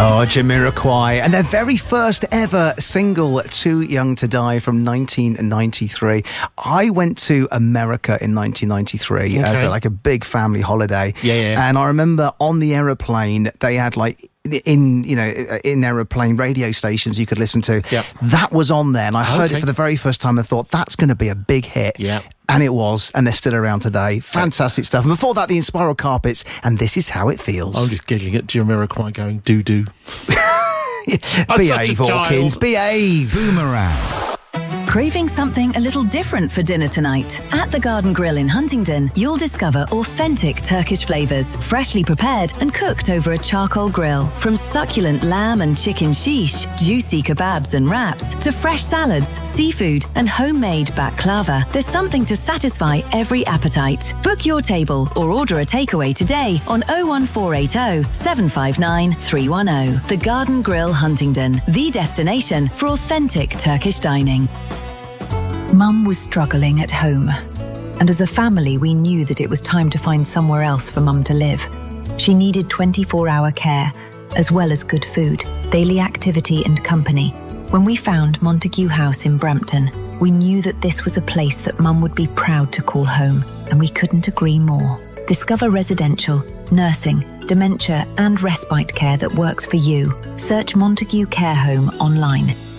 Oh, Jamiroquai. And their very first ever single, Too Young to Die, from 1993. I went to America in 1993 as a big family holiday. Yeah. And I remember on the aeroplane, they had in aeroplane radio stations you could listen to. Yep. That was on there, and I heard it for the very first time and thought, that's going to be a big hit. Yeah. And it was, and they're still around today. Fantastic stuff. And before that, the Inspiral Carpets, and This Is How It Feels. I'm just giggling at Jamiroquai going, doo-doo. Behave, Hawkins, behave. Boomerang. Craving something a little different for dinner tonight? At the Garden Grill in Huntingdon, you'll discover authentic Turkish flavours, freshly prepared and cooked over a charcoal grill. From succulent lamb and chicken shish, juicy kebabs and wraps, to fresh salads, seafood and homemade baklava, there's something to satisfy every appetite. Book your table or order a takeaway today on 01480 759 310. The Garden Grill Huntingdon, the destination for authentic Turkish dining. Mum was struggling at home, and as a family we knew that it was time to find somewhere else for Mum to live. She needed 24-hour care, as well as good food, daily activity and company. When we found Montague House in Brampton, we knew that this was a place that Mum would be proud to call home, and we couldn't agree more. Discover residential, nursing, dementia and respite care that works for you. Search Montague Care Home online.